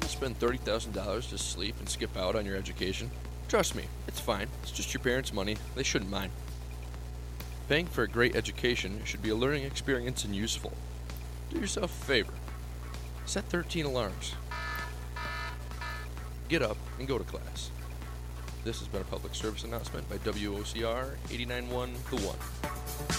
to spend $30,000 to sleep and skip out on your education? Trust me, it's fine. It's just your parents' money. They shouldn't mind. Paying for a great education should be a learning experience and useful. Do yourself a favor. Set 13 alarms. Get up and go to class. This has been a public service announcement by WOCR 89.1 The One.